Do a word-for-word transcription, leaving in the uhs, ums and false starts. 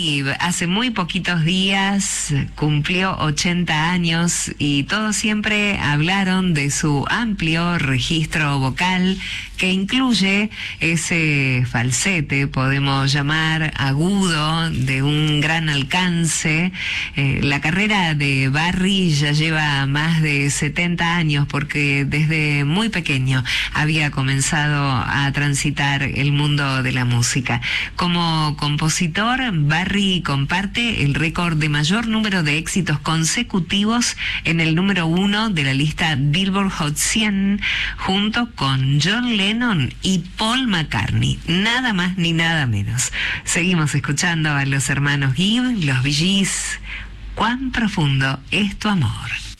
Gibb hace muy poquitos días cumplió ochenta años y todos siempre hablaron de su amplio registro vocal que incluye ese falsete, podemos llamar agudo, de un gran alcance. Eh, la carrera de Barry ya lleva más de setenta años porque desde muy pequeño había comenzado a transitar el mundo de la música. Como compositor, Barry comparte el récord de mayor número de éxitos consecutivos en el número uno de la lista Billboard Hot cien, junto con John Lennon y Paul McCartney, nada más ni nada menos. Seguimos escuchando a los hermanos Gibb, los Bee Gees. ¿Cuán profundo es tu amor?